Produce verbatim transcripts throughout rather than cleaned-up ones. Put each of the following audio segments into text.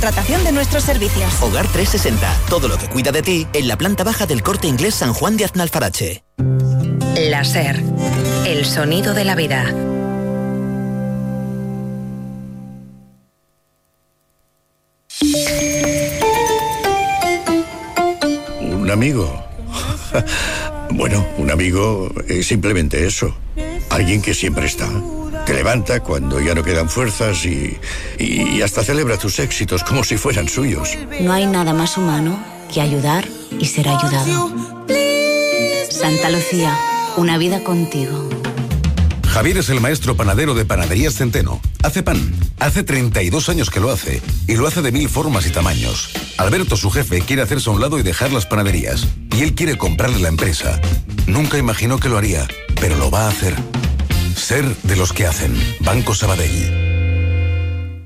Tratación de nuestros servicios. Hogar trescientos sesenta. Todo lo que cuida de ti en la planta baja del Corte Inglés San Juan de Aznalfarache. La SER. El sonido de la vida. Un amigo. Bueno, un amigo es simplemente eso. Alguien que siempre está. Te levanta cuando ya no quedan fuerzas y, y hasta celebra tus éxitos como si fueran suyos. No hay nada más humano que ayudar y ser ayudado. Santa Lucía, una vida contigo. Javier es el maestro panadero de Panaderías Centeno. Hace pan. Hace treinta y dos años que lo hace. Y lo hace de mil formas y tamaños. Alberto, su jefe, quiere hacerse a un lado y dejar las panaderías. Y él quiere comprarle la empresa. Nunca imaginó que lo haría, pero lo va a hacer. Ser de los que hacen. Banco Sabadell.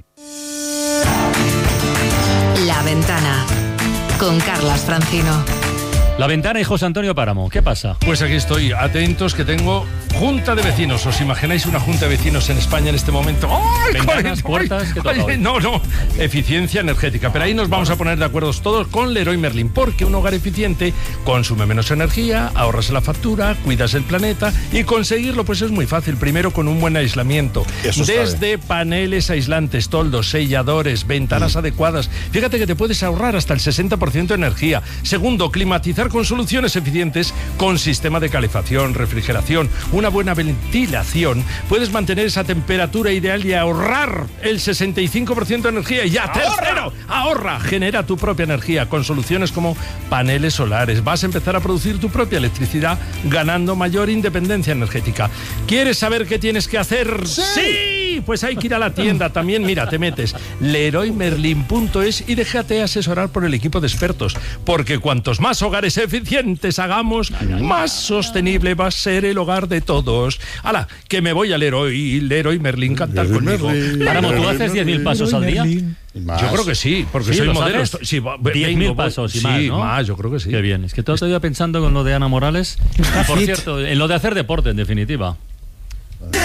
La Ventana. Con Carlas Francino. La Ventana y José Antonio Páramo. ¿Qué pasa? Pues aquí estoy, atentos, que tengo junta de vecinos. ¿Os imagináis una junta de vecinos en España en este momento? ¡Ay, Ventanas, puertas, ¿qué toca hoy? No, no, eficiencia energética. Pero ahí nos vamos a poner de acuerdo todos con Leroy Merlin, porque un hogar eficiente consume menos energía, ahorras la factura, cuidas el planeta, y conseguirlo pues es muy fácil. Primero, con un buen aislamiento. Eso Desde sabe. paneles aislantes, toldos, selladores, ventanas mm. adecuadas. Fíjate que te puedes ahorrar hasta el sesenta por ciento de energía. Segundo, climatizar con soluciones eficientes con sistema de calefacción, refrigeración, una buena ventilación. Puedes mantener esa temperatura ideal y ahorrar el sesenta y cinco por ciento de energía. Y ya, tercero, ahorra, genera tu propia energía con soluciones como paneles solares. Vas a empezar a producir tu propia electricidad ganando mayor independencia energética. ¿Quieres saber qué tienes que hacer? ¡Sí! ¡Sí! Pues hay que ir a la tienda. También, mira, te metes leroy merlin punto es y déjate asesorar por el equipo de expertos, porque cuantos más hogares eficientes hagamos, más sostenible va a ser el hogar de todos. ¡Hala! Que me voy a Leroy, Leroy Merlin, cantar conmigo. Páramo, ¿tú haces diez mil pasos al día? Más. Yo creo que sí, porque ¿Sí, soy los modelo. haces? Sí, diez mil pasos y sí, más, ¿no? más, yo creo que sí. Qué bien. Es que todo estoy pensando con lo de Ana Morales. Y, por cierto, en lo de hacer deporte, en definitiva.